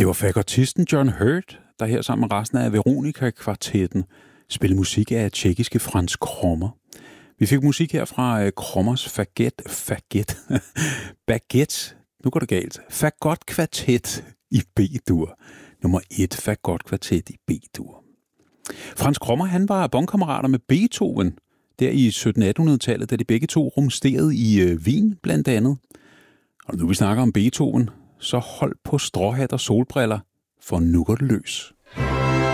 Det var fagotisten John Hurt, der her sammen med resten af Veronica-kvartetten spillede musik af tjekkiske Franz Krommer. Vi fik musik her fra Krommers Baguette. Nu går det galt. Fagot-kvartet i B-dur. Nummer 1 Fagot-kvartet i B-dur. Franz Krommer, han var bondkammerater med Beethoven der i 1700-1800-tallet, da de begge to rumsterede i Wien blandt andet. Og nu vi snakker om Beethoven, så hold på stråhat og solbriller, for nu går det løs.